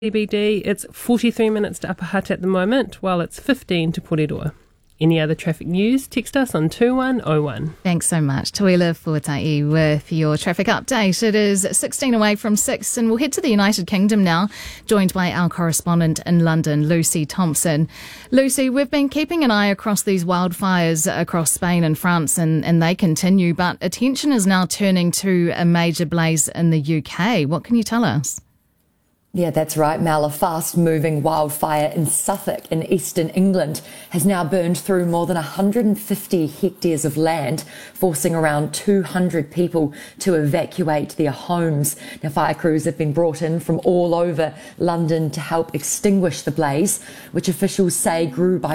CBD, it's 43 minutes to Upper Hutt at the moment, while it's 15 to Porirua. Any other traffic news, text us on 2101. Thanks so much. Tuila Fuatai with your traffic update. It is 16 away from 6 and we'll head to the United Kingdom now, joined by our correspondent in London, Lucy Thompson. Lucy, we've been keeping an eye across these wildfires across Spain and France and they continue, but attention is now turning to a major blaze in the UK. What can you tell us? Yeah, that's right, Mel. A fast-moving wildfire in Suffolk in eastern England has now burned through more than 150 hectares of land, forcing around 200 people to evacuate their homes. Now, fire crews have been brought in from all over London to help extinguish the blaze, which officials say grew by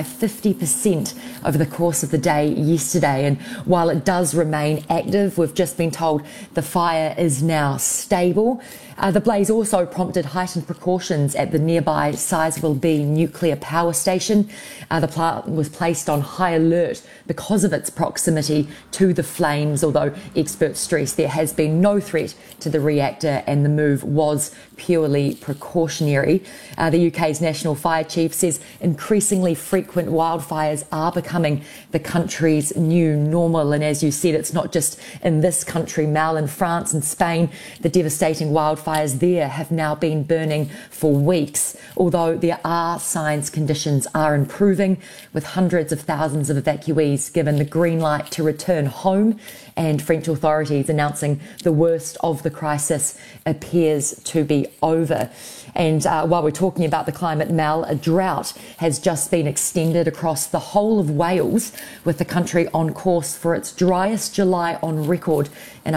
50% over the course of the day yesterday. And while it does remain active, we've just been told the fire is now stable. The blaze also prompted heightened precautions at the nearby Sizewell B nuclear power station. The plant was placed on high alert because of its proximity to the flames, although experts stress there has been no threat to the reactor and the move was purely precautionary. The UK's National Fire Chief says increasingly frequent wildfires are becoming the country's new normal. And as you said, it's not just in this country, Mel. In France and Spain, the devastating wildfires there have now been burning for weeks, although there are signs conditions are improving, with hundreds of thousands of evacuees given the green light to return home, and French authorities announcing the worst of the crisis appears to be over. And while we're talking about the climate, Mel, a drought has just been extended across the whole of Wales, with the country on course for its driest July on record in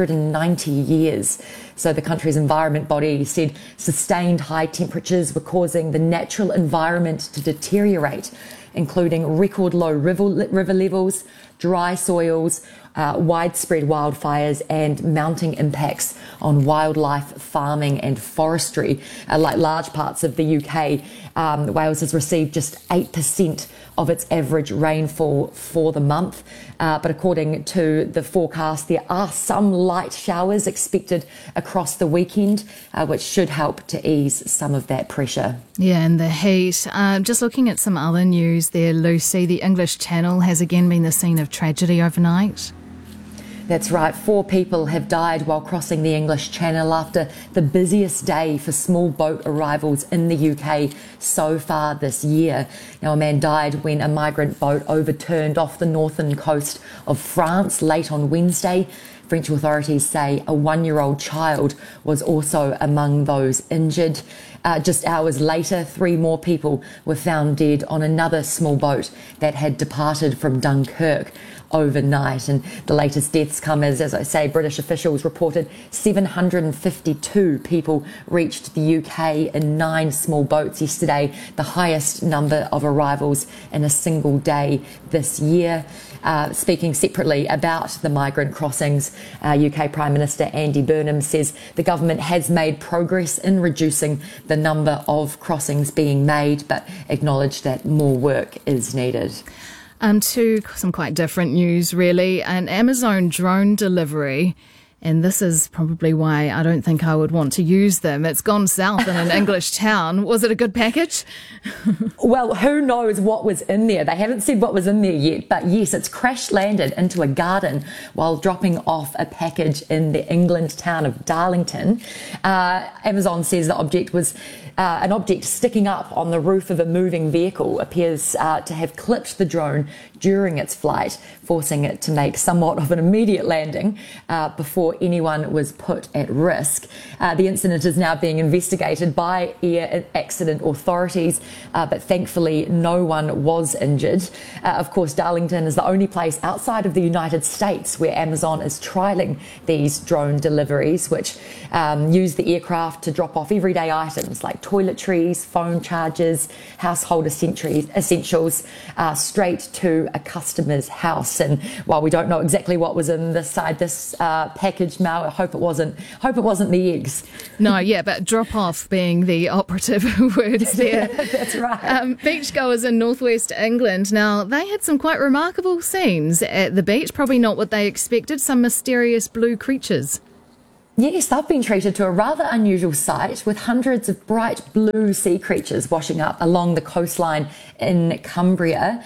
190 years. So the country's environment body said sustained high temperatures were causing the natural environment to deteriorate, including record low river levels, dry soils, widespread wildfires and mounting impacts on wildlife, farming and forestry. Like large parts of the UK, Wales has received just 8% of its average rainfall for the month. But according to the forecast, there are some light showers expected across the weekend, which should help to ease some of that pressure. Yeah, and the heat. Just looking at some other news there, Lucy, the English Channel has again been the scene of tragedy overnight. That's right. 4 people have died while crossing the English Channel after the busiest day for small boat arrivals in the UK so far this year. Now, a man died when a migrant boat overturned off the northern coast of France late on Wednesday. French authorities say a 1-year-old child was also among those injured. Just hours later, 3 more people were found dead on another small boat that had departed from Dunkirk overnight. And the latest deaths come as I say, British officials reported 752 people reached the UK in 9 small boats yesterday, the highest number of arrivals in a single day this year. Speaking separately about the migrant crossings, UK Prime Minister Andy Burnham says the government has made progress in reducing the number of crossings being made, but acknowledged that more work is needed. To some quite different news, really. An Amazon drone delivery, and this is probably why I don't think I would want to use them. It's gone south in an English town. Was it a good package? Well, who knows what was in there? They haven't said what was in there yet, but yes, it's crash landed into a garden while dropping off a package in the England town of Darlington. Amazon says the object was an object sticking up on the roof of a moving vehicle appears to have clipped the drone during its flight, forcing it to make somewhat of an immediate landing before anyone was put at risk. The incident is now being investigated by air accident authorities, but thankfully no one was injured. Of course, Darlington is the only place outside of the United States where Amazon is trialling these drone deliveries, which use the aircraft to drop off everyday items like toiletries, phone chargers, household essentials straight to a customer's house. And while we don't know exactly what was inside this package, Mel, I hope it wasn't the eggs. No, yeah, but drop off being the operative words there. That's right. Beachgoers in northwest England, now they had some quite remarkable scenes at the beach. Probably not what they expected. Some mysterious blue creatures. Yes, they've been treated to a rather unusual sight with hundreds of bright blue sea creatures washing up along the coastline in Cumbria.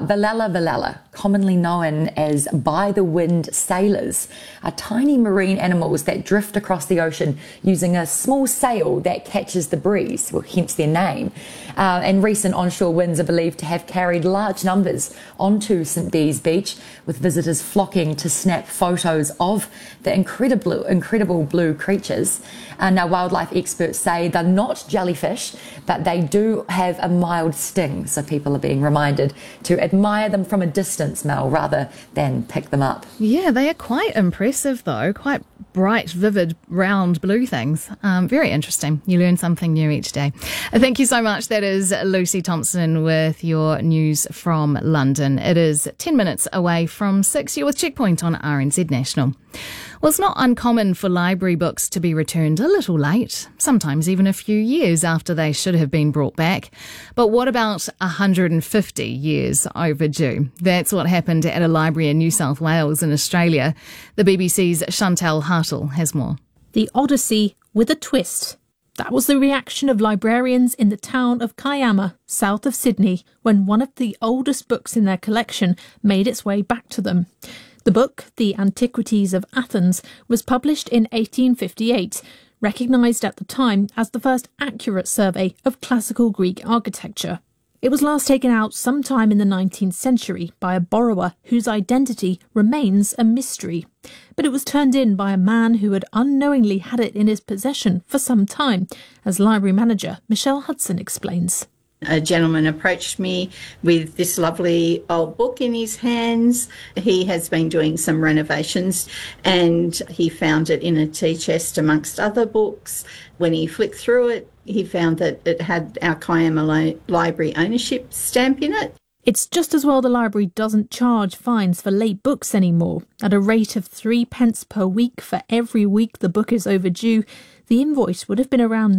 Velella, commonly known as by-the-wind sailors, are tiny marine animals that drift across the ocean using a small sail that catches the breeze, well, hence their name. And recent onshore winds are believed to have carried large numbers onto St Bees Beach, with visitors flocking to snap photos of the incredible blue creatures. Now, wildlife experts say they're not jellyfish, but they do have a mild sting, so people are being reminded to admire them from a distance, Mel, rather than pick them up. Yeah, they are quite impressive though, quite bright, vivid, round blue things. Very interesting. You learn something new each day. Thank you so much. That is Lucy Thompson with your news from London. It is 10 minutes away from 6. You're with Checkpoint on RNZ National. Well, it's not uncommon for library books to be returned a little late, sometimes even a few years after they should have been brought back. But what about 150 years overdue? That's what happened at a library in New South Wales in Australia. The BBC's Chantal Hartle has more. The Odyssey with a twist. That was the reaction of librarians in the town of Kiama, south of Sydney, when one of the oldest books in their collection made its way back to them. The book, The Antiquities of Athens, was published in 1858, recognised at the time as the first accurate survey of classical Greek architecture. It was last taken out sometime in the 19th century by a borrower whose identity remains a mystery. But it was turned in by a man who had unknowingly had it in his possession for some time, as library manager Michelle Hudson explains. A gentleman approached me with this lovely old book in his hands. He has been doing some renovations and he found it in a tea chest amongst other books. When he flicked through it, he found that it had our Kiama Library ownership stamp in it. It's just as well the library doesn't charge fines for late books anymore. At a rate of 3 pence per week for every week the book is overdue, the invoice would have been around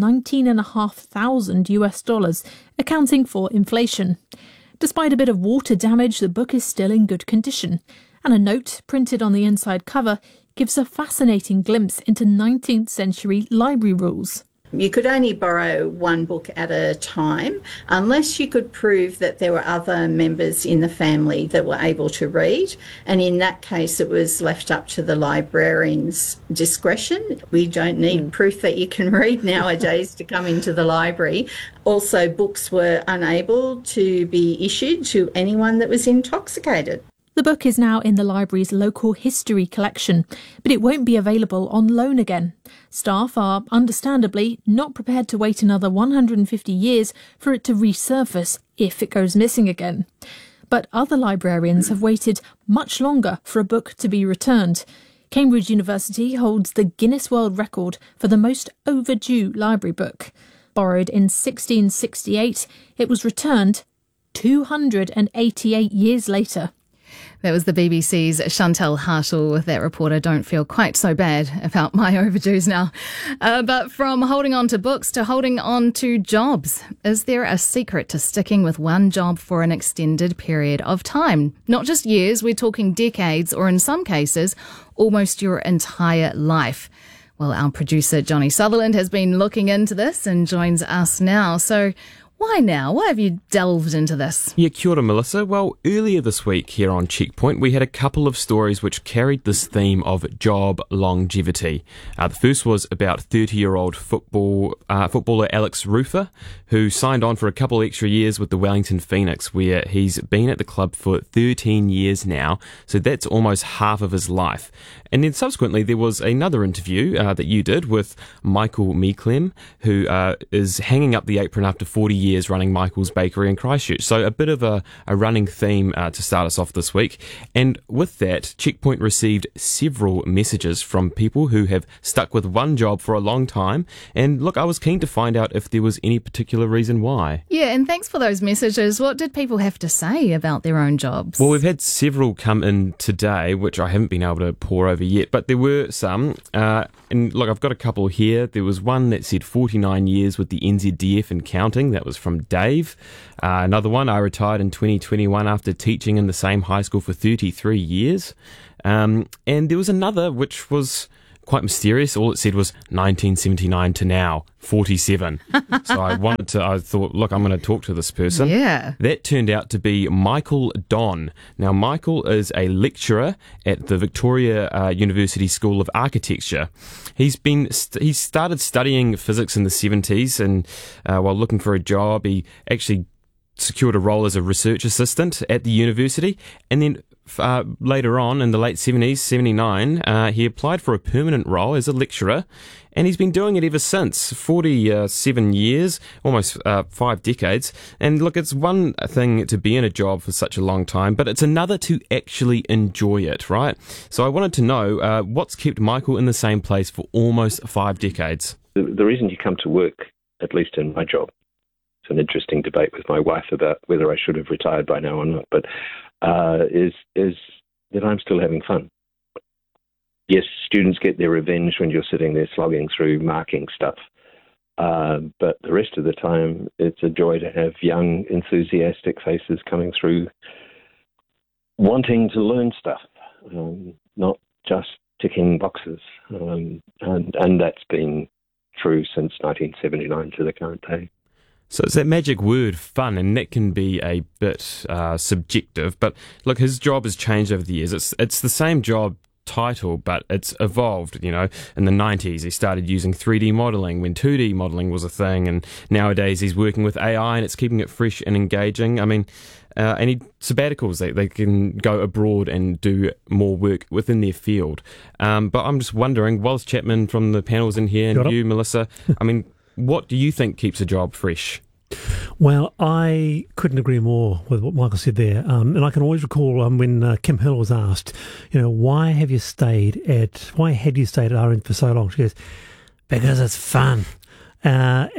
$19,500 accounting for inflation. Despite a bit of water damage, the book is still in good condition. And a note printed on the inside cover gives a fascinating glimpse into 19th century library rules. You could only borrow one book at a time unless you could prove that there were other members in the family that were able to read. And in that case, it was left up to the librarian's discretion. We don't need proof that you can read nowadays to come into the library. Also, books were unable to be issued to anyone that was intoxicated. The book is now in the library's local history collection, but it won't be available on loan again. Staff are, understandably, not prepared to wait another 150 years for it to resurface if it goes missing again. But other librarians have waited much longer for a book to be returned. Cambridge University holds the Guinness World Record for the most overdue library book. Borrowed in 1668, it was returned 288 years later. That was the BBC's Chantal Hartle with that report. I don't feel quite so bad about my overdues now. But from holding on to books to holding on to jobs, is there a secret to sticking with one job for an extended period of time? Not just years, we're talking decades, or in some cases, almost your entire life. Well, our producer Johnny Sutherland has been looking into this and joins us now. So why now? Why have you delved into this? Yeah, kia ora, Melissa. Well, earlier this week here on Checkpoint, we had a couple of stories which carried this theme of job longevity. The first was about 30-year-old footballer Alex Rufer, who signed on for a couple extra years with the Wellington Phoenix, where he's been at the club for 13 years now, so that's almost half of his life. And then subsequently, there was another interview that you did with Michael Meeklem, who is hanging up the apron after 40 years running Michael's Bakery in Christchurch. So a bit of a running theme to start us off this week. And with that, Checkpoint received several messages from people who have stuck with one job for a long time. And look, I was keen to find out if there was any particular reason why. Yeah, and thanks for those messages. What did people have to say about their own jobs? Well, we've had several come in today, which I haven't been able to pour over yet, but there were some. And look, I've got a couple here. There was one that said 49 years with the NZDF and counting. That was from Dave. Another one, I retired in 2021 after teaching in the same high school for 33 years. And there was another which was quite mysterious. All it said was 1979 to now, 47. So I thought, look, I'm going to talk to this person. Yeah. That turned out to be Michael Don. Now, Michael is a lecturer at the Victoria University School of Architecture. He started studying physics in the 70s, and while looking for a job, he actually secured a role as a research assistant at the university, and then later on in the late 70s, 79, he applied for a permanent role as a lecturer, and he's been doing it ever since. 47 years, almost 5 decades. And look, it's one thing to be in a job for such a long time, but it's another to actually enjoy it, right? So I wanted to know what's kept Michael in the same place for almost 5 decades. The reason you come to work, at least in my job, it's an interesting debate with my wife about whether I should have retired by now or not, but is that I'm still having fun. Yes, students get their revenge when you're sitting there slogging through marking stuff, but the rest of the time it's a joy to have young, enthusiastic faces coming through wanting to learn stuff, not just ticking boxes, and that's been true since 1979 to the current day. So it's that magic word, fun, and that can be a bit subjective. But look, his job has changed over the years. It's the same job title, but it's evolved. You know, in the 90s, he started using 3D modelling when 2D modelling was a thing, and nowadays he's working with AI, and it's keeping it fresh and engaging. I mean, any sabbaticals, they can go abroad and do more work within their field. But I'm just wondering, Wallace Chapman from the panels in here, and you, Melissa, I mean, what do you think keeps a job fresh? Well, I couldn't agree more with what Michael said there. And I can always recall when Kim Hill was asked, why had you stayed at RN for so long? She goes, because it's fun. I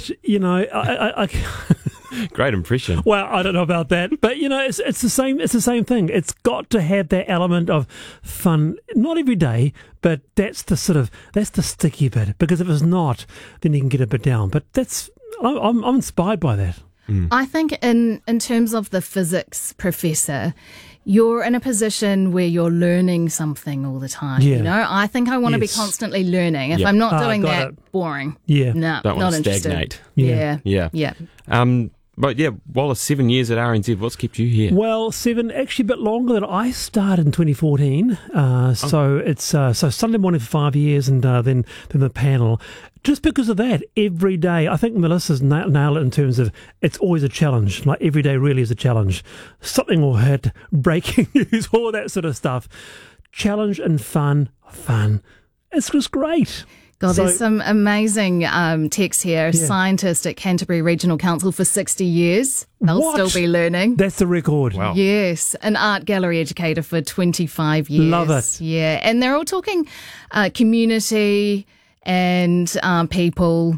Great impression. Well, I don't know about that, but it's the same. It's the same thing. It's got to have that element of fun. Not every day, but that's the sticky bit. Because if it's not, then you can get a bit down. But I'm inspired by that. I think in terms of the physics professor, you're in a position where you're learning something all the time. Yeah. I think I want to be constantly learning. If I'm not doing that, boring. Yeah. No, don't not want to interested. stagnate. Yeah. But yeah, Wallace, 7 years at RNZ. What's kept you here? Well, 7, actually a bit longer than I started in 2014. So it's so Sunday morning for 5 years, and then the panel. Just because of that, every day, I think Melissa's nailed it in terms of it's always a challenge. Like every day really is a challenge. Something will hit, breaking news, all that sort of stuff. Challenge and fun. It's just great. God, there's some amazing text here. Yeah. Scientist at Canterbury Regional Council for 60 years. They'll still be learning. That's the record. Wow. Yes. An art gallery educator for 25 years. Love it. Yeah. And they're all talking community and people.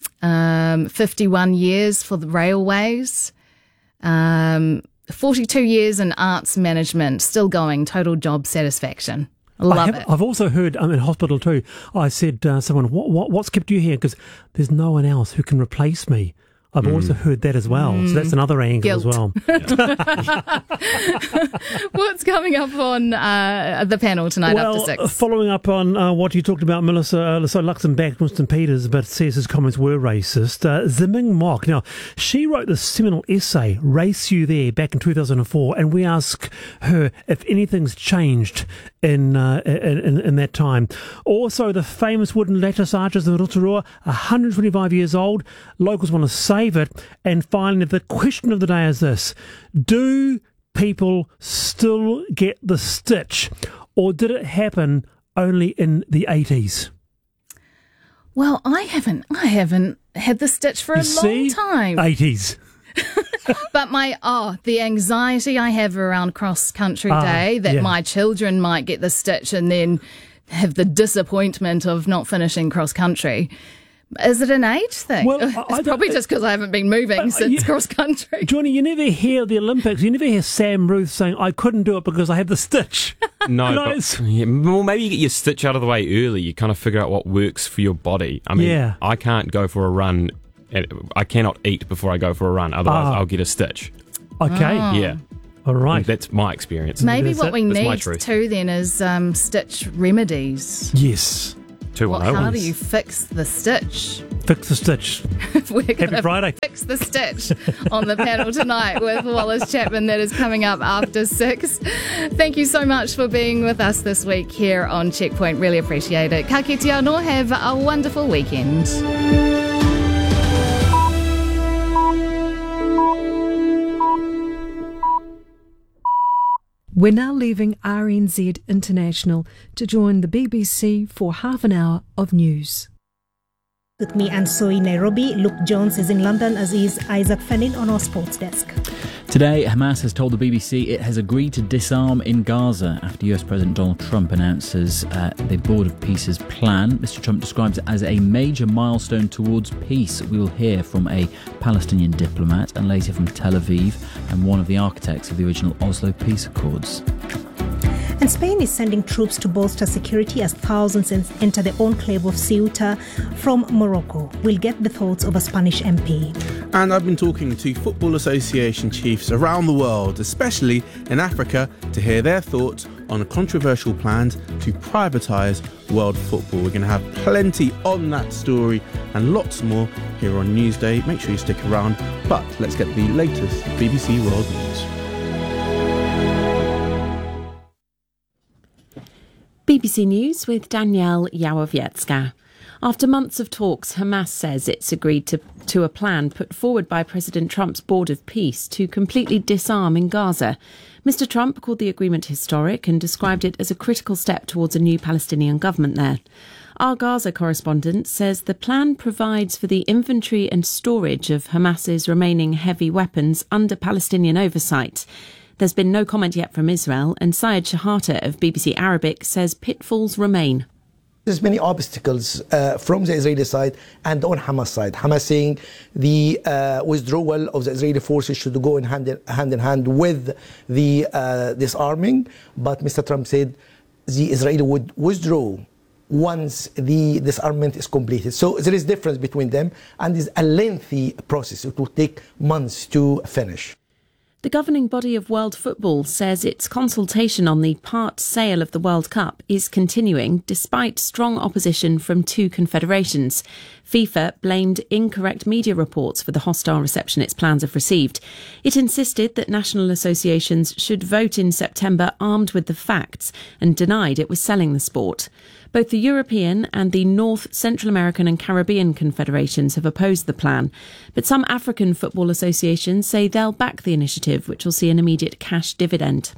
51 years for the railways. 42 years in arts management. Still going. Total job satisfaction. Love it. I've also heard in hospital too. I said someone, what's kept you here? Because there's no one else who can replace me. I've also heard that as well. So that's another angle as well. What's coming up on the panel tonight after 6? Following up on what you talked about, Melissa, so Luxon backed Winston Peters, but says his comments were racist. Ziming Mock. Now, she wrote the seminal essay, Race You There, back in 2004, and we ask her if anything's changed in that time. Also, the famous wooden lattice arches in Rotorua, 125 years old. Locals want to save it. And finally, the question of the day is this: do people still get the stitch, or did it happen only in the 80s? Well, I haven't had the stitch for a long time. 80s. But the anxiety I have around cross country day, that my children might get the stitch and then have the disappointment of not finishing cross country. Is it an age thing? Well, it's probably just because I haven't been moving since cross country. Johnny, you never hear the Olympics. You never hear Sam Ruth saying, I couldn't do it because I had the stitch. No, well, maybe you get your stitch out of the way early. You kind of figure out what works for your body. I mean, I can't go for a run. I cannot eat before I go for a run. Otherwise, I'll get a stitch. Okay. Yeah. All right. That's my experience. Maybe what we need too then is stitch remedies. Yes. 210. How do you fix the stitch? Fix the stitch. We're Happy gonna Friday. Fix the stitch on the panel tonight with Wallace Chapman. That is coming up after 6. Thank you so much for being with us this week here on Checkpoint. Really appreciate it. Ka kite anō. Have a wonderful weekend. We're now leaving RNZ International to join the BBC for half an hour of news. With me and Soy Nairobi, Luke Jones is in London, as is Isaac Fannin on our sports desk. Today, Hamas has told the BBC it has agreed to disarm in Gaza after US President Donald Trump announces the Board of Peace's plan. Mr. Trump describes it as a major milestone towards peace. We will hear from a Palestinian diplomat and later from Tel Aviv and one of the architects of the original Oslo Peace Accords. And Spain is sending troops to bolster security as thousands enter the enclave of Ceuta from Morocco. We'll get the thoughts of a Spanish MP. And I've been talking to Football Association chiefs around the world, especially in Africa, to hear their thoughts on a controversial plan to privatise world football. We're going to have plenty on that story and lots more here on Newsday. Make sure you stick around. But let's get the latest BBC World News. BBC News with Danielle Yawowiecka. After months of talks, Hamas says it's agreed to a plan put forward by President Trump's Board of Peace to completely disarm in Gaza. Mr. Trump called the agreement historic and described it as a critical step towards a new Palestinian government there. Our Gaza correspondent says the plan provides for the inventory and storage of Hamas's remaining heavy weapons under Palestinian oversight. There's been no comment yet from Israel, and Syed Shahata of BBC Arabic says pitfalls remain. There's many obstacles from the Israeli side and on Hamas side. Hamas saying the withdrawal of the Israeli forces should go hand in hand with the disarming, but Mr. Trump said the Israeli would withdraw once the disarmament is completed. So there is difference between them, and it's a lengthy process. It will take months to finish. The governing body of world football says its consultation on the part sale of the World Cup is continuing despite strong opposition from 2 confederations. FIFA blamed incorrect media reports for the hostile reception its plans have received. It insisted that national associations should vote in September armed with the facts and denied it was selling the sport. Both the European and the North, Central American and Caribbean confederations have opposed the plan, but some African football associations say they'll back the initiative, which will see an immediate cash dividend.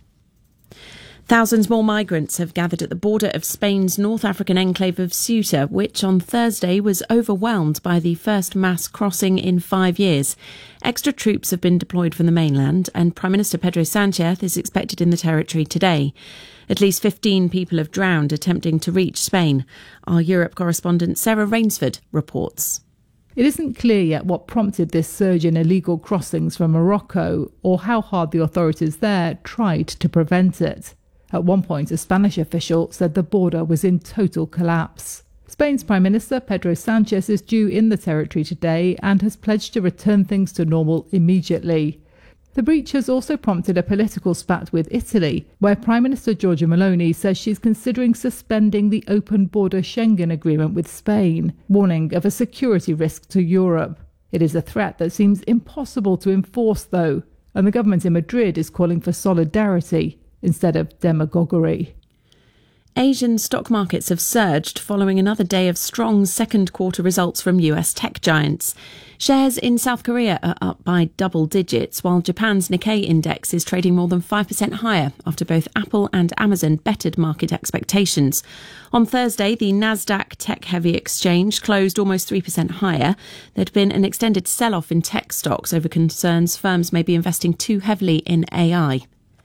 Thousands more migrants have gathered at the border of Spain's North African enclave of Ceuta, which on Thursday was overwhelmed by the first mass crossing in 5 years. Extra troops have been deployed from the mainland, and Prime Minister Pedro Sánchez is expected in the territory today. At least 15 people have drowned attempting to reach Spain. Our Europe correspondent Sarah Rainsford reports. It isn't clear yet what prompted this surge in illegal crossings from Morocco or how hard the authorities there tried to prevent it. At one point, a Spanish official said the border was in total collapse. Spain's Prime Minister Pedro Sánchez is due in the territory today and has pledged to return things to normal immediately. The breach has also prompted a political spat with Italy, where Prime Minister Giorgia Meloni says she's considering suspending the open border Schengen agreement with Spain, warning of a security risk to Europe. It is a threat that seems impossible to enforce, though, and the government in Madrid is calling for solidarity instead of demagoguery. Asian stock markets have surged following another day of strong second quarter results from US tech giants. Shares in South Korea are up by double digits, while Japan's Nikkei index is trading more than 5% higher after both Apple and Amazon bettered market expectations. On Thursday, the Nasdaq tech-heavy exchange closed almost 3% higher. There'd been an extended sell-off in tech stocks over concerns firms may be investing too heavily in AI.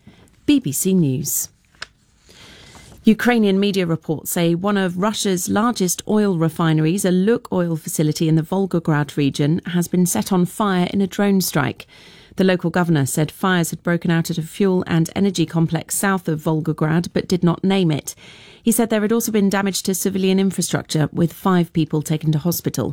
BBC News. Ukrainian media reports say one of Russia's largest oil refineries, a Lukoil facility in the Volgograd region, has been set on fire in a drone strike. The local governor said fires had broken out at a fuel and energy complex south of Volgograd, but did not name it. He said there had also been damage to civilian infrastructure, with 5 people taken to hospital.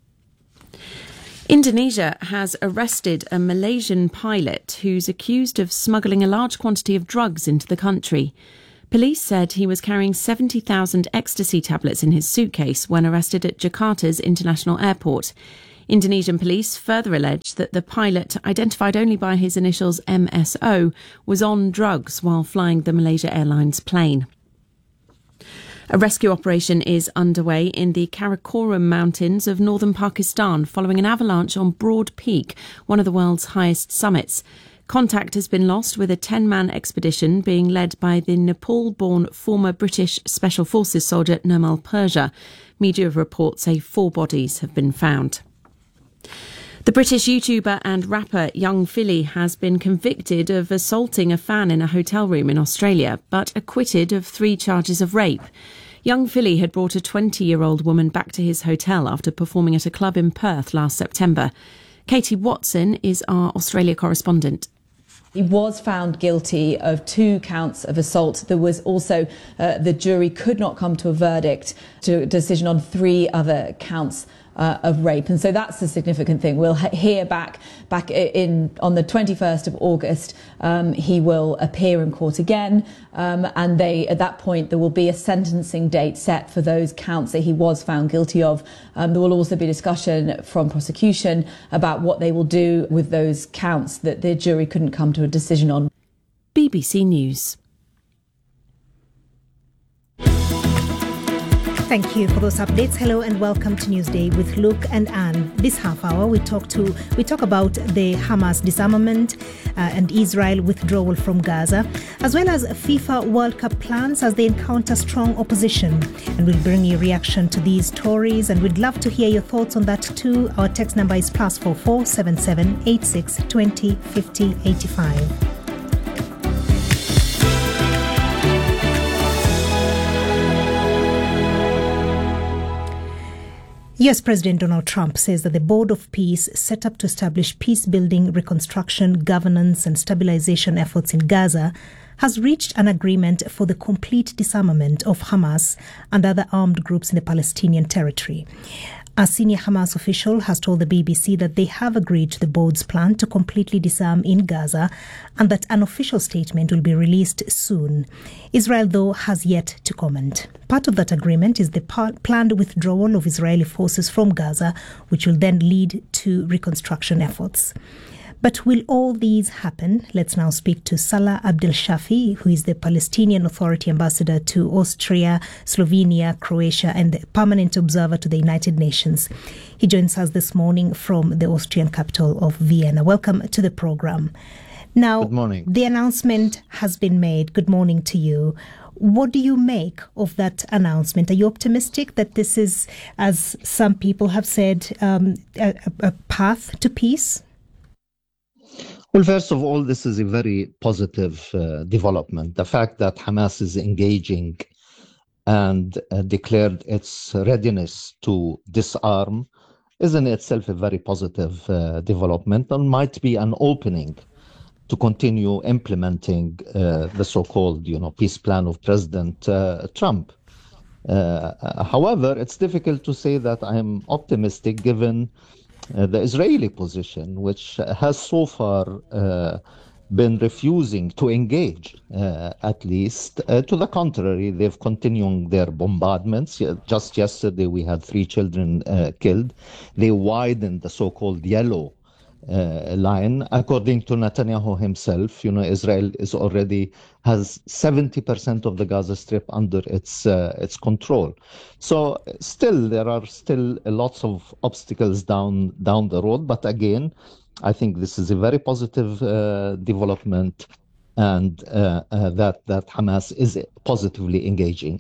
Indonesia has arrested a Malaysian pilot who's accused of smuggling a large quantity of drugs into the country. Police said he was carrying 70,000 ecstasy tablets in his suitcase when arrested at Jakarta's international airport. Indonesian police further alleged that the pilot, identified only by his initials MSO, was on drugs while flying the Malaysia Airlines plane. A rescue operation is underway in the Karakoram Mountains of northern Pakistan following an avalanche on Broad Peak, one of the world's highest summits. Contact has been lost with a 10-man expedition being led by the Nepal-born former British Special Forces soldier Nirmal Purja. Media reports say 4 bodies have been found. The British YouTuber and rapper Young Philly has been convicted of assaulting a fan in a hotel room in Australia, but acquitted of 3 charges of rape. Young Philly had brought a 20-year-old woman back to his hotel after performing at a club in Perth last September. Katie Watson is our Australia correspondent. He was found guilty of 2 counts of assault. There was also, the jury could not come to a verdict, to a decision on 3 other counts of rape. And so that's the significant thing. We'll hear back on the 21st of August. He will appear in court again. And at that point, there will be a sentencing date set for those counts that he was found guilty of. There will also be discussion from prosecution about what they will do with those counts that the jury couldn't come to a decision on. BBC News. Thank you for those updates. Hello and welcome to Newsday with Luke and Anne. This half hour we talk about the Hamas disarmament and Israel withdrawal from Gaza, as well as FIFA World Cup plans as they encounter strong opposition. And we'll bring you reaction to these stories, and we'd love to hear your thoughts on that too. Our text number is +44 77 86 20 50 85. US President Donald Trump says that the Board of Peace, set up to establish peace-building, reconstruction, governance and stabilization efforts in Gaza, has reached an agreement for the complete disarmament of Hamas and other armed groups in the Palestinian territory. A senior Hamas official has told the BBC that they have agreed to the board's plan to completely disarm in Gaza and that an official statement will be released soon. Israel, though, has yet to comment. Part of that agreement is the planned withdrawal of Israeli forces from Gaza, which will then lead to reconstruction efforts. But will all these happen? Let's now speak to Salah Abdel Shafi, who is the Palestinian Authority ambassador to Austria, Slovenia, Croatia, and the permanent observer to the United Nations. He joins us this morning from the Austrian capital of Vienna. Welcome to the program. Now, good morning. The announcement has been made. Good morning to you. What do you make of that announcement? Are you optimistic that this is, as some people have said, a path to peace? Well, first of all, this is a very positive development. The fact that Hamas is engaging and declared its readiness to disarm is in itself a very positive development and might be an opening to continue implementing the so-called, peace plan of President Trump. However, it's difficult to say that I am optimistic given the Israeli position, which has so far been refusing to engage, at least. To the contrary, they've continued their bombardments. Just yesterday, we had 3 children killed. They widened the so-called yellow line. According to Netanyahu himself, Israel is already has 70% of the Gaza Strip under its control. So still, there are still lots of obstacles down the road. But again, I think this is a very positive development, and that Hamas is positively engaging.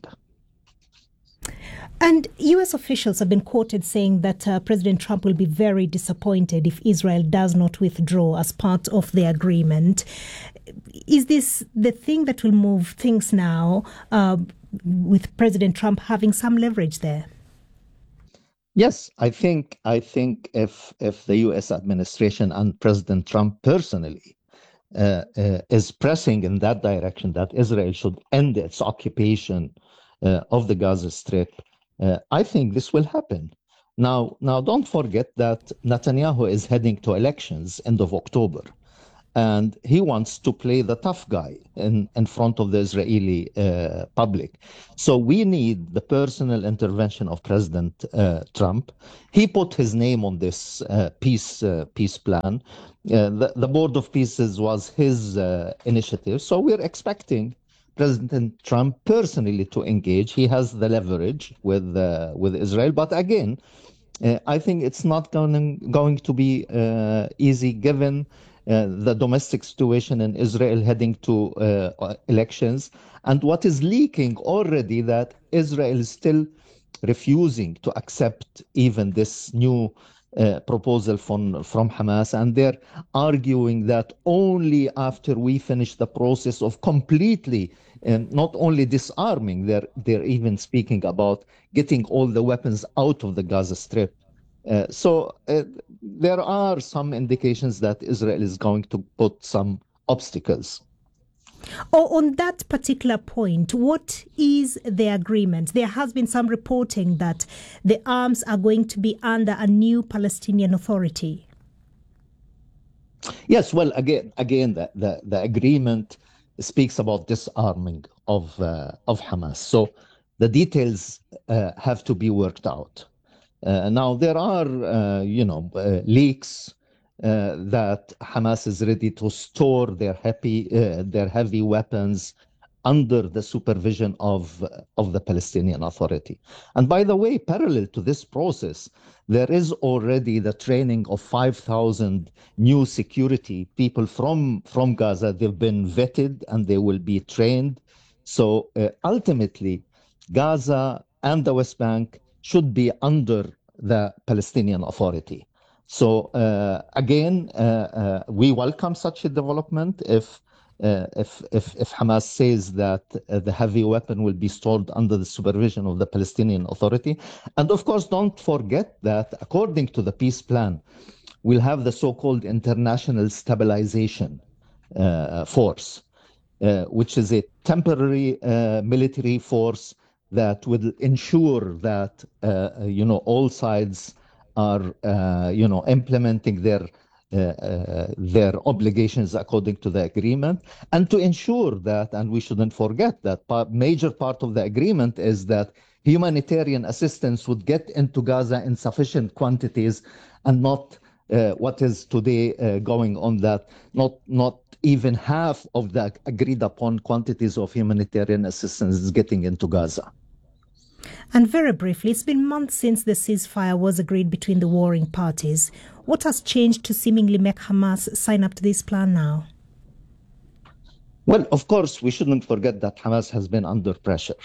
And US officials have been quoted saying that President Trump will be very disappointed if Israel does not withdraw as part of the agreement. Is this the thing that will move things now, with President Trump having some leverage there? Yes, I think if the U.S. administration and President Trump personally is pressing in that direction, that Israel should end its occupation of the Gaza Strip, I think this will happen. Now, don't forget that Netanyahu is heading to elections end of October. and he wants to play the tough guy in front of the Israeli public. So we need the personal intervention of President Trump. He put his name on this peace plan. The Board of Peace was his initiative. So we're expecting President Trump personally to engage. He has the leverage with Israel. But again, I think it's not going to be easy given the domestic situation in Israel heading to elections, and what is leaking already that Israel is still refusing to accept even this new proposal from Hamas, and they're arguing that only after we finish the process of completely not only disarming, they're even speaking about getting all the weapons out of the Gaza Strip. So there are some indications that Israel is going to put some obstacles. On that particular point, what is the agreement? There has been some reporting that the arms are going to be under a new Palestinian Authority. Yes, well, again, the agreement speaks about disarming of Hamas. So the details have to be worked out. Now there are, leaks that Hamas is ready to store their heavy weapons under the supervision of the Palestinian Authority. And by the way, parallel to this process, there is already the training of 5,000 new security people from Gaza. They've been vetted and they will be trained. So ultimately, Gaza and the West Bank should be under the Palestinian Authority. So again, we welcome such a development if Hamas says that the heavy weapon will be stored under the supervision of the Palestinian Authority. And of course, don't forget that according to the peace plan, we'll have the so-called International Stabilization Force, which is a temporary military force that will ensure that all sides are implementing their obligations according to the agreement, and to ensure that, and we shouldn't forget that major part of the agreement is that humanitarian assistance would get into Gaza in sufficient quantities, and not what is today going on, that not even half of the agreed upon quantities of humanitarian assistance is getting into Gaza. And very briefly, it's been months since the ceasefire was agreed between the warring parties. What has changed to seemingly make Hamas sign up to this plan now? Well, of course, we shouldn't forget that Hamas has been under pressure.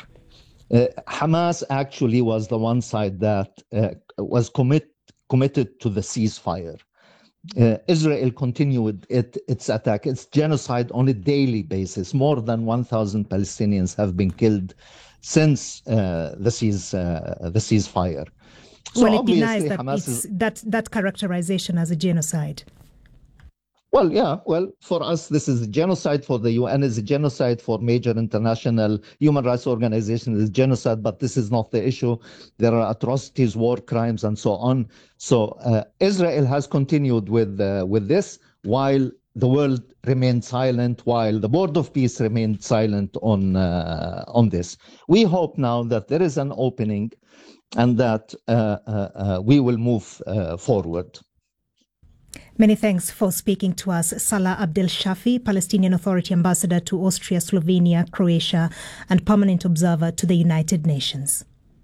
Hamas actually was the one side that was committed to the ceasefire. Israel continued its attack, its genocide on a daily basis. More than 1,000 Palestinians have been killed since the ceasefire. So well, it denies that Hamas that characterization as a genocide. Well, yeah. Well, for us, this is a genocide. For the UN, is a genocide. For major international human rights organizations, is genocide. But this is not the issue. There are atrocities, war crimes, and so on. So Israel has continued with this, while the world remained silent, while the Board of Peace remained silent on this. We hope now that there is an opening, and that we will move forward. Many thanks for speaking to us. Salah Abdel Shafi, Palestinian Authority Ambassador to Austria, Slovenia, Croatia, and Permanent Observer to the United Nations.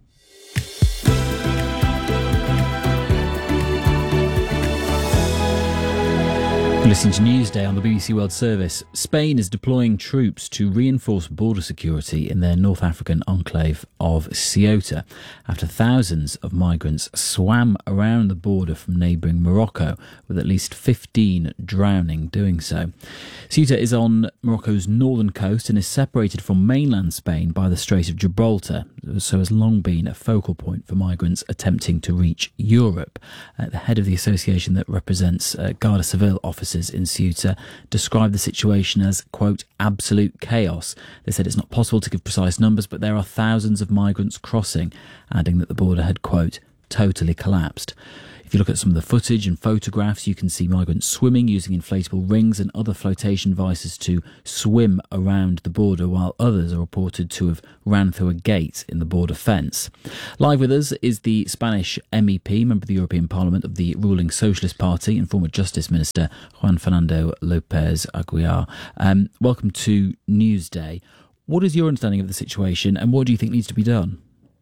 Listening to Newsday on the BBC World Service, Spain is deploying troops to reinforce border security in their North African enclave of Ceuta after thousands of migrants swam around the border from neighbouring Morocco, with at least 15 drowning doing so. Ceuta is on Morocco's northern coast and is separated from mainland Spain by the Strait of Gibraltar, so has long been a focal point for migrants attempting to reach Europe. The head of the association that represents Guardia Civil officers in Ceuta described the situation as, quote, absolute chaos. They said it's not possible to give precise numbers, but there are thousands of migrants crossing, adding that the border had, quote, totally collapsed. If you look at some of the footage and photographs, you can see migrants swimming using inflatable rings and other flotation devices to swim around the border, while others are reported to have ran through a gate in the border fence. Live with us is the Spanish MEP, member of the European Parliament of the ruling Socialist Party, and former Justice Minister Juan Fernando López Aguilar. Welcome to Newsday. What is your understanding of the situation, and what do you think needs to be done?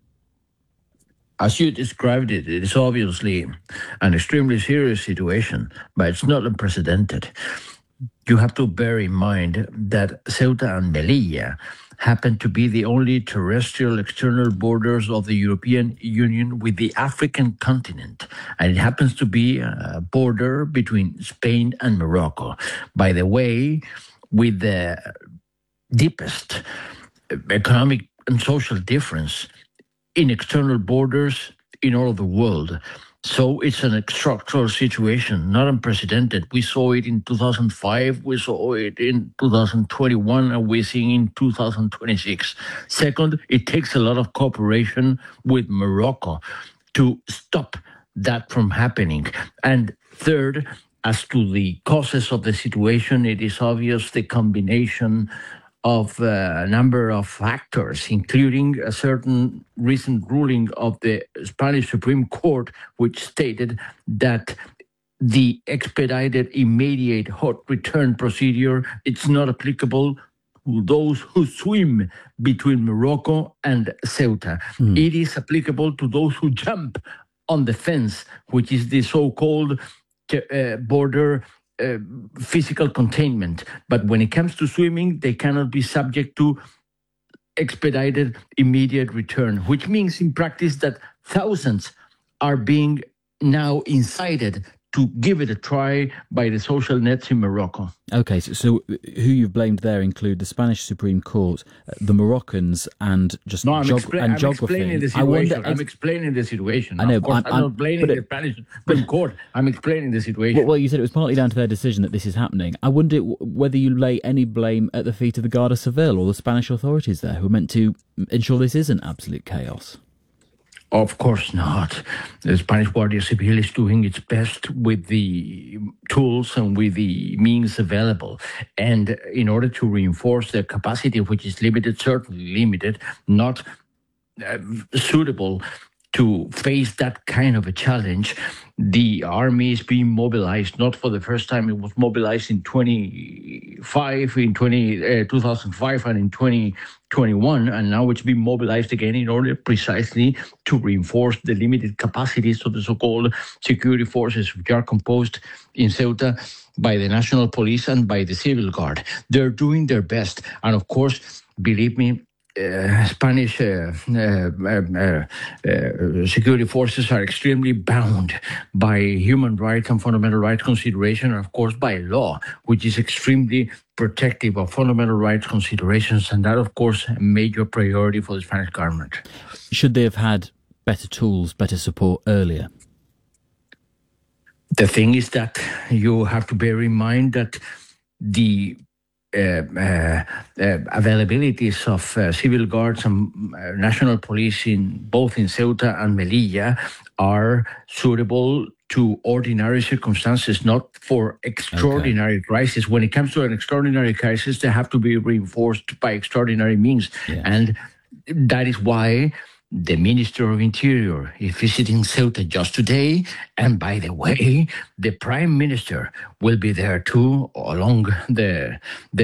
As you described it, it is obviously an extremely serious situation, but it's not unprecedented. You have to bear in mind that Ceuta and Melilla happen to be the only terrestrial external borders of the European Union with the African continent, and it happens to be a border between Spain and Morocco. By the way, with the deepest economic and social difference in external borders in all of the world. So it's an structural situation, not unprecedented. We saw it in 2005, we saw it in 2021, and we're seeing in 2026. Second, it takes a lot of cooperation with Morocco to stop that from happening. And third, as to the causes of the situation, it is obvious the combination of a number of factors, including a certain recent ruling of the Spanish Supreme Court, which stated that the expedited immediate hot return procedure, it's not applicable to those who swim between Morocco and Ceuta. It is applicable to those who jump on the fence, which is the so-called border physical containment. But when it comes to swimming, they cannot be subject to expedited immediate return, which means in practice that thousands are being now incited to give it a try by the social nets in Morocco. Okay, so who you've blamed there include the Spanish Supreme Court, the Moroccans, and just geography. I'm explaining the situation. I'm explaining the situation. I know, of course, I'm not blaming the Spanish Supreme Court. I'm explaining the situation. Well, you said it was partly down to their decision that this is happening. I wonder whether you lay any blame at the feet of the Guardia Civil or the Spanish authorities there, who are meant to ensure this isn't absolute chaos. Of course not. The Spanish Guardia Civil is doing its best with the tools and with the means available. And in order to reinforce their capacity, which is limited, certainly limited, not suitable to face that kind of a challenge, the army is being mobilized, not for the first time. It was mobilized in 2005 and in 2021, and now it's being mobilized again in order precisely to reinforce the limited capacities of the so-called security forces, which are composed in Ceuta by the National Police and by the Civil Guard. They're doing their best. And of course, believe me, Spanish security forces are extremely bound by human rights and fundamental rights consideration, and of course by law, which is extremely protective of fundamental rights considerations, and that, of course, a major priority for the Spanish government. Should they have had better tools, better support earlier? The thing is that you have to bear in mind that the availabilities of civil guards and national police both in Ceuta and Melilla are suitable to ordinary circumstances, not for extraordinary crisis. When it comes to an extraordinary crisis, they have to be reinforced by extraordinary means. Yeah. And that is why the Minister of Interior is visiting Ceuta just today. And by the way, the Prime Minister will be there too, along in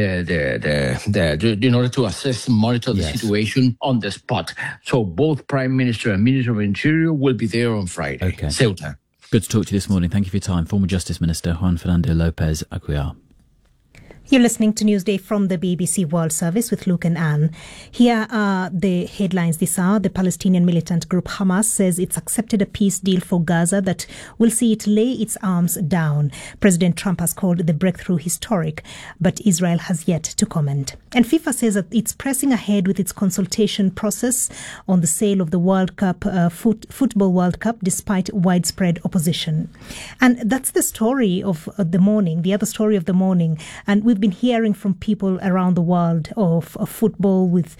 order to assess and monitor the situation on the spot. So both Prime Minister and Minister of Interior will be there on Friday. Ceuta. Good to talk to you this morning. Thank you for your time. Former Justice Minister Juan Fernando López Aguilar. You're listening to Newsday from the BBC World Service with Luke and Anne. Here are the headlines this hour. The Palestinian militant group Hamas says it's accepted a peace deal for Gaza that will see it lay its arms down. President Trump has called the breakthrough historic, but Israel has yet to comment. And FIFA says that it's pressing ahead with its consultation process on the sale of the World Cup, Football World Cup, despite widespread opposition. And that's the story of the morning, the other story of the morning. And we've we've been hearing from people around the world of football with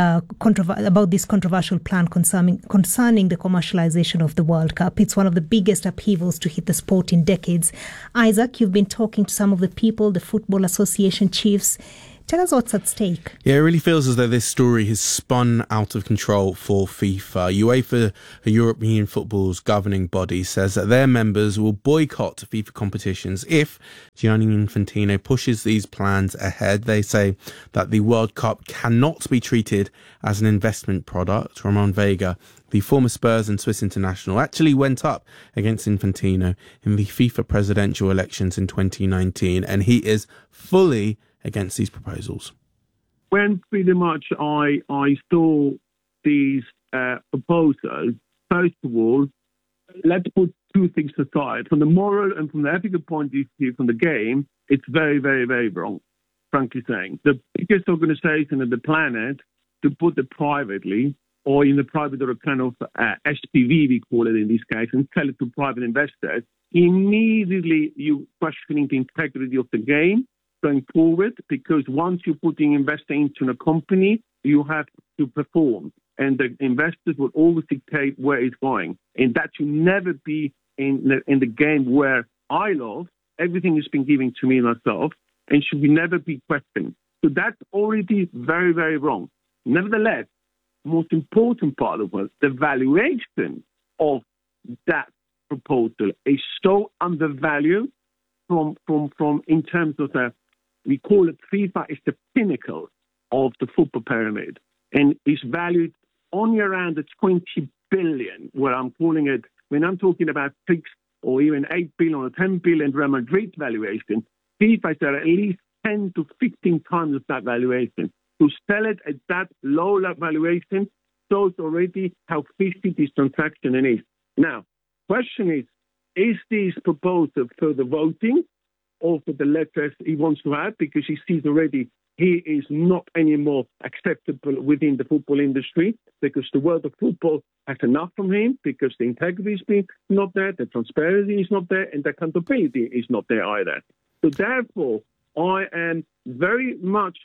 about this controversial plan concerning the commercialization of the World Cup. It's one of the biggest upheavals to hit the sport in decades. Isaac, you've been talking to some of the people, the Football Association chiefs. Tell us what's at stake. Yeah, it really feels as though this story has spun out of control for FIFA. UEFA, the European football's governing body, says that their members will boycott FIFA competitions if Gianni Infantino pushes these plans ahead. They say that the World Cup cannot be treated as an investment product. Ramon Vega, the former Spurs and Swiss international, actually went up against Infantino in the FIFA presidential elections in 2019, and he is fully against these proposals. When pretty much I saw these proposals, first of all, let's put two things aside. From the moral and from the ethical point of view, from the game, it's very, very, very wrong, frankly saying. The biggest organization on the planet to put it privately, or in the private or a kind of SPV, we call it in this case, and sell it to private investors, immediately you're questioning the integrity of the game going forward, because once you're putting investing into a company, you have to perform. And the investors will always dictate where it's going. And that should never be in the game where I love. Everything has been given to me myself and should never be questioned. So that's already very, very wrong. Nevertheless, the most important part of it, the valuation of that proposal is so undervalued from in terms of we call it FIFA is the pinnacle of the football pyramid, and is valued only around the 20 billion, where I'm calling it, when I'm talking about 6 or even 8 billion or 10 billion Real Madrid valuation, FIFA is at least 10 to 15 times of that valuation. To sell it at that low valuation shows already how fishy this transaction is. Now, question is this proposal for the voting or for the letters he wants to have, because he sees already he is not anymore acceptable within the football industry, because the world of football has enough from him, because the integrity is not there, the transparency is not there, and the accountability is not there either. So therefore, I am very much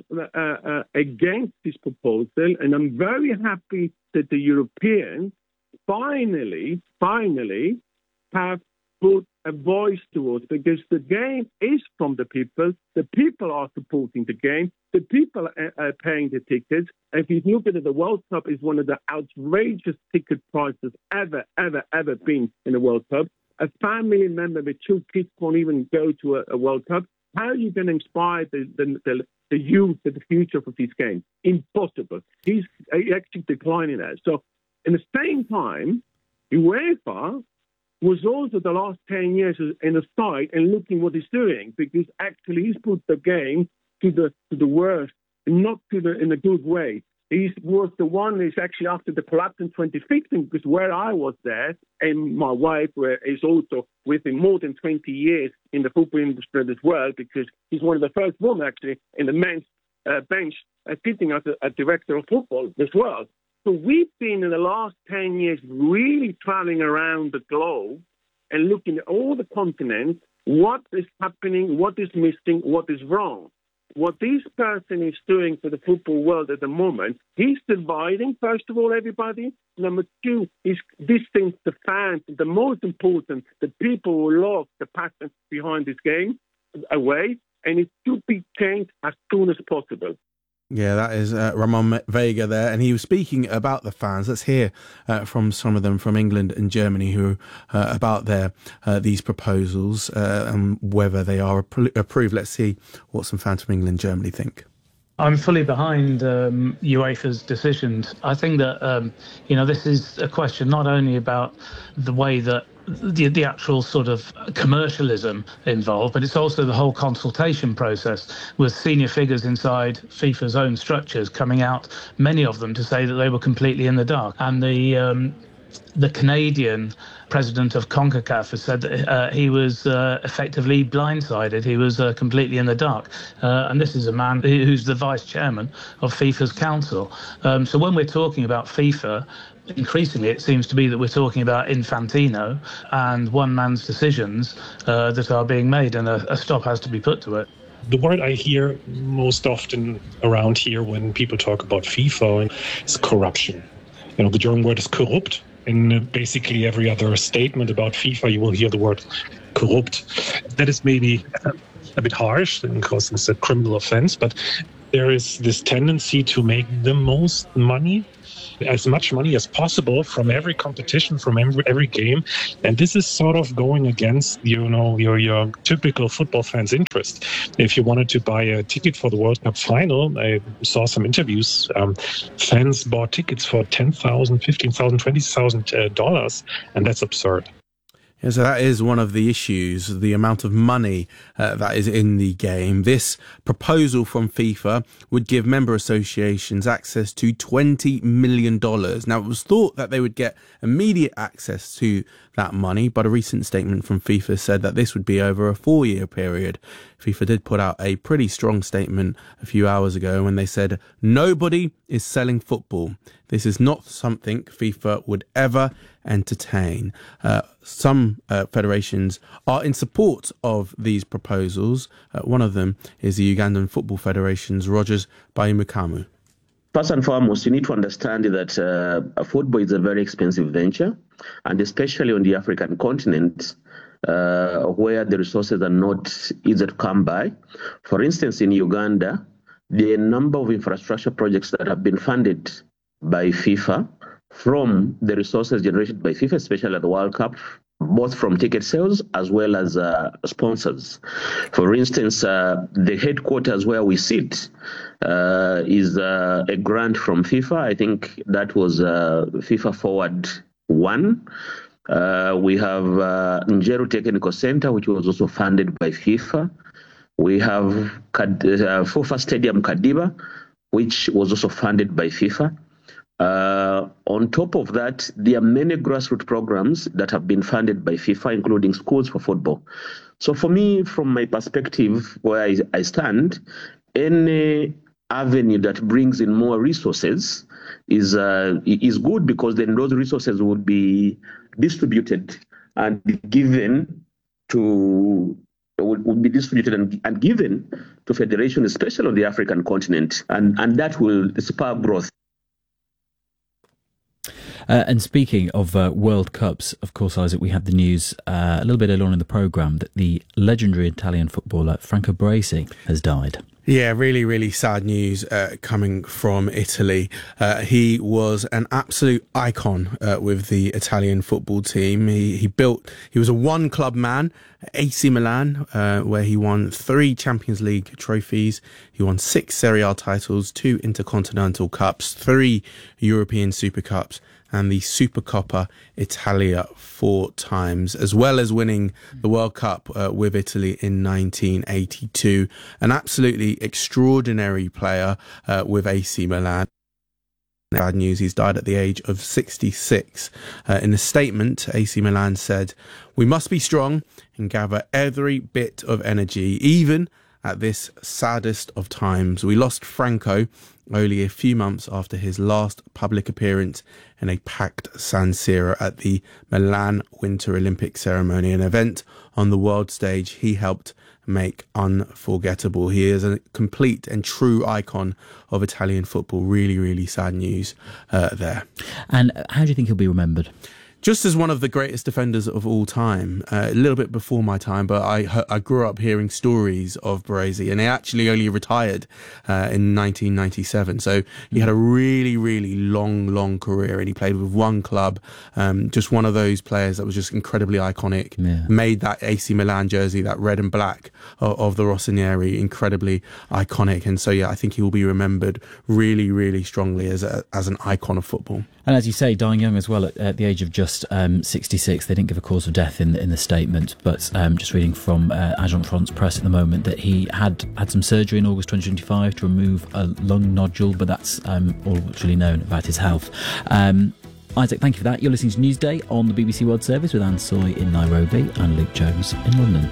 against this proposal, and I'm very happy that the Europeans finally have put a voice towards, because the game is from the people. The people are supporting the game. The people are paying the tickets. And if you look at it, the World Cup is one of the outrageous ticket prices ever been in a World Cup. A family member with 2 kids can't even go to a World Cup. How are you going to inspire the youth for the future of this game? Impossible. He's actually declining that. So, in the same time, UEFA was also the last 10 years in the side and looking what he's doing, because actually he's put the game to the worst, not in a good way. He was the one who's actually after the collapse in 2015, because where I was there, and my wife is also with him more than 20 years in the football industry as well, because he's one of the first women actually in the men's bench sitting as a director of football as well. So we've been in the last 10 years really traveling around the globe and looking at all the continents, what is happening, what is missing, what is wrong. What this person is doing for the football world at the moment, he's dividing, first of all, everybody. Number two, he's distancing the fans, the most important, the people who love the passion behind this game away, and it should be changed as soon as possible. Yeah, that is Ramon Vega there, and he was speaking about the fans. Let's hear from some of them from England and Germany who about these proposals and whether they are approved. Let's see what some fans from England and Germany think. I'm fully behind UEFA's decisions. I think that this is a question not only about the way that the actual sort of commercialism involved, but it's also the whole consultation process with senior figures inside FIFA's own structures coming out, many of them, to say that they were completely in the dark. And the Canadian president of CONCACAF has said that he was effectively blindsided. He was completely in the dark. And this is a man who's the vice chairman of FIFA's council. So when we're talking about FIFA, increasingly it seems to be that we're talking about Infantino and one man's decisions that are being made, and a stop has to be put to it. The word I hear most often around here when people talk about FIFA is corruption. The German word is korrupt. In basically every other statement about FIFA, you will hear the word korrupt. That is maybe a bit harsh because it's a criminal offense, but there is this tendency to make the most money, as much money as possible from every competition, from every game. And this is sort of going against, your typical football fan's interest. If you wanted to buy a ticket for the World Cup final, I saw some interviews, fans bought tickets for $10,000, $15,000, $20,000, and that's absurd. Yeah, so that is one of the issues, the amount of money that is in the game. This proposal from FIFA would give member associations access to $20 million. Now, it was thought that they would get immediate access to that money, but a recent statement from FIFA said that this would be over a 4-year period. FIFA did put out a pretty strong statement a few hours ago when they said, nobody is selling football. This is not something FIFA would ever entertain. Some federations are in support of these proposals. One of them is the Ugandan Football Federation's Rogers Bayimukamu. First and foremost, you need to understand that football is a very expensive venture, and especially on the African continent, where the resources are not easy to come by. For instance, in Uganda, the number of infrastructure projects that have been funded by FIFA from the resources generated by FIFA, especially at the World Cup, both from ticket sales as well as sponsors. For instance, the headquarters where we sit is a grant from FIFA. I think that was FIFA Forward 1. We have Njeru Technical Center, which was also funded by FIFA. We have FUFA Stadium Kadiba, which was also funded by FIFA. On top of that, there are many grassroots programs that have been funded by FIFA, including schools for football. So for me, from my perspective, where I stand, any avenue that brings in more resources is good, because then those resources would be distributed and given to and given to federations, especially on the African continent, and that will spur growth. And speaking of World Cups, of course, Isaac, we had the news a little bit earlier on in the programme that the legendary Italian footballer Franco Baresi has died. Yeah, really, really sad news coming from Italy. He was an absolute icon with the Italian football team. He was a one-club man at AC Milan, where he won 3 Champions League trophies. He won 6 Serie A titles, 2 Intercontinental Cups, 3 European Super Cups, and the Supercoppa Italia 4 times, as well as winning the World Cup with Italy in 1982. An absolutely extraordinary player with AC Milan. Bad news, he's died at the age of 66. In a statement, AC Milan said, "We must be strong and gather every bit of energy, even at this saddest of times. We lost Franco only a few months after his last public appearance in a packed San Siro at the Milan Winter Olympic ceremony, an event on the world stage he helped make unforgettable. He is a complete and true icon of Italian football." Really, really sad news there. And how do you think he'll be remembered? Just as one of the greatest defenders of all time. A little bit before my time, but I grew up hearing stories of Baresi, and he actually only retired in 1997. So he had a really, really long career, and he played with one club. Just one of those players that was just incredibly iconic. Yeah. Made that AC Milan jersey, that red and black of the Rossoneri, incredibly iconic. And so, yeah, I think he will be remembered really, really strongly as an icon of football. And as you say, dying young as well at the age of just 66. They didn't give a cause of death in the statement, but just reading from Agence France Presse at the moment that he had some surgery in August 2025 to remove a lung nodule, but that's all that's really known about his health. Isaac, thank you for that. You're listening to Newsday on the BBC World Service with Anne Soy in Nairobi and Luke Jones in London.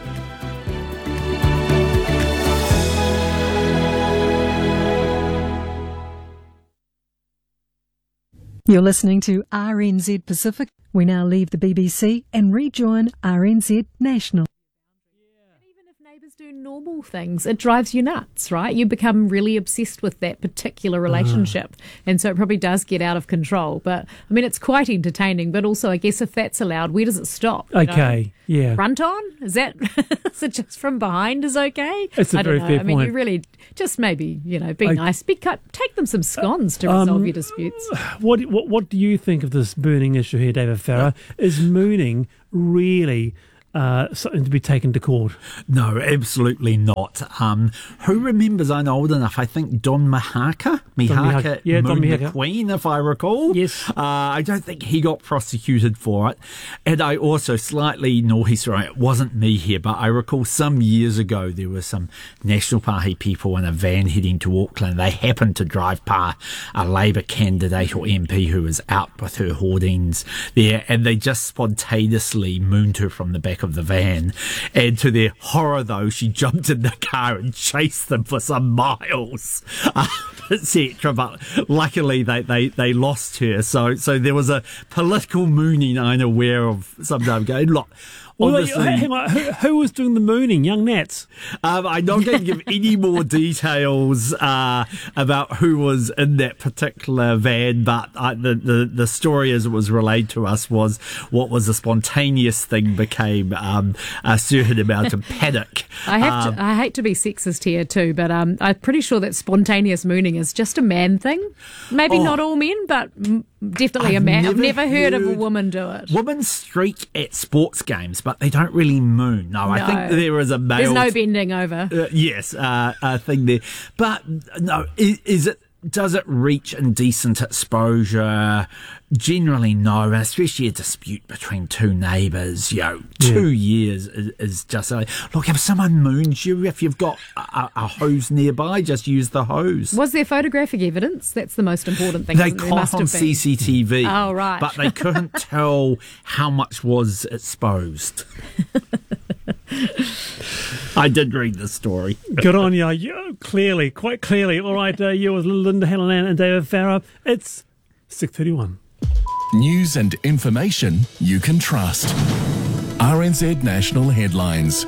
You're listening to RNZ Pacific. We now leave the BBC and rejoin RNZ National. Even if neighbours do do normal things, it drives you nuts, right? You become really obsessed with that particular relationship. And so it probably does get out of control. But, I mean, it's quite entertaining. But also, I guess if that's allowed, where does it stop? Okay, yeah. Front on? Is it just from behind is okay? It's a very fair I mean, point. you really just maybe, be nice. Take them some scones to resolve your disputes. What do you think of this mooning issue here, David Farah? Is mooning really something to be taken to court? No, absolutely not. Who remembers? I'm old enough. I think Don Mihaka Yeah, Don mooned the Mihaka. Queen, if I recall. Yes. I don't think he got prosecuted for it. And I also slightly naughty, sorry, it wasn't me here, but I recall some years ago there were some National Party people in a van heading to Auckland. They happened to drive past a Labour candidate or MP who was out with her hoardings there, and they just spontaneously mooned her from the back of the van. And to their horror, though, she jumped in the car and chased them for some miles, etc. But luckily, they lost her. So there was a political mooning I'm aware of some time ago. Look, honestly, hang on. Who was doing the mooning? Young Nats? I'm not going to give any more details about who was in that particular van, but the story as it was relayed to us was what was a spontaneous thing became a certain amount of panic. I hate to be sexist here too, but I'm pretty sure that spontaneous mooning is just a man thing. Maybe not all men, but definitely a man. I've never heard of a woman do it. Women streak at sports games, but they don't really moon. No, I think there is a male... There's no bending over. Yes, thing there. But no, does it reach indecent exposure? Generally, no, and especially a dispute between two neighbours. 2 years is just look. If someone moons you, if you've got a hose nearby, just use the hose. Was there photographic evidence? That's the most important thing. They There caught must on have been. CCTV. Oh, right. But they couldn't tell how much was exposed. I did read the story. Good on you. Quite clearly. All right, you with Linda Hallinan and David Farah. It's 6:31. News and information you can trust. RNZ National Headlines.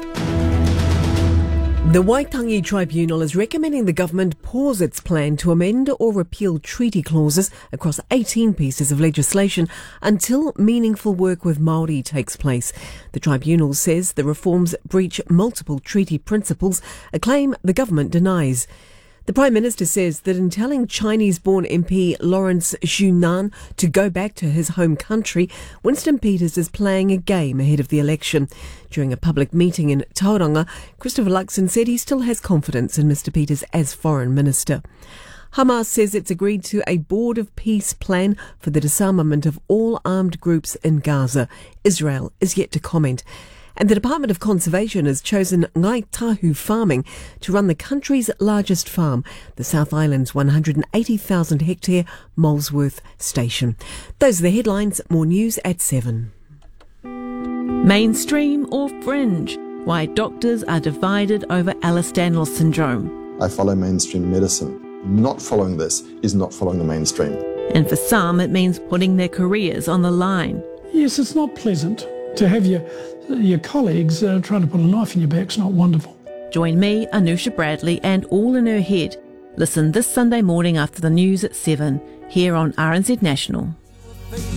The Waitangi Tribunal is recommending the government pause its plan to amend or repeal treaty clauses across 18 pieces of legislation until meaningful work with Māori takes place. The tribunal says the reforms breach multiple treaty principles, a claim the government denies. The Prime Minister says that in telling Chinese-born MP Lawrence Xunan to go back to his home country, Winston Peters is playing a game ahead of the election. During a public meeting in Tauranga, Christopher Luxon said he still has confidence in Mr Peters as Foreign Minister. Hamas says it's agreed to a Board of Peace plan for the disarmament of all armed groups in Gaza. Israel is yet to comment. And the Department of Conservation has chosen Ngai Tahu Farming to run the country's largest farm, the South Island's 180,000 hectare Molesworth Station. Those are the headlines. More news at 7. Mainstream or fringe? Why doctors are divided over Ehlers-Danlos syndrome. I follow mainstream medicine. Not following this is not following the mainstream. And for some, it means putting their careers on the line. Yes, it's not pleasant to have your colleagues trying to put a knife in your back. It's not wonderful. Join me, Anusha Bradley, and All in Her Head. Listen this Sunday morning after the news at 7, here on RNZ National.